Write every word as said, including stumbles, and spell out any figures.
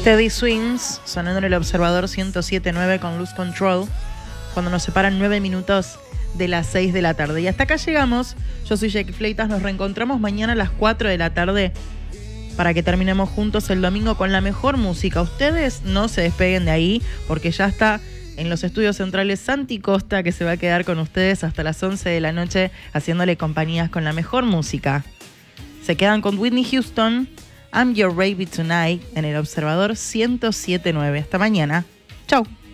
Teddy Swims, sonando en el Observador ciento siete punto nueve con Lose Control, cuando nos separan nueve minutos de las seis de la tarde. Y hasta acá llegamos. Yo soy Jackie Fleitas, nos reencontramos mañana a las cuatro de la tarde para que terminemos juntos el domingo con la mejor música. Ustedes no se despeguen de ahí, porque ya está en los estudios centrales Santi Costa, que se va a quedar con ustedes hasta las once de la noche haciéndole compañías con la mejor música. Se quedan con Whitney Houston, I'm Your Baby Tonight, en el Observador ciento siete punto nueve. Hasta mañana. Chau.